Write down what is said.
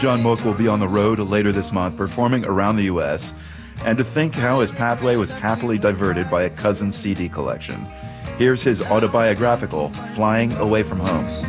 John Mook will be on the road later this month performing around the U.S., and to think how his pathway was happily diverted by a cousin's CD collection. Here's his autobiographical Flying Away from Home.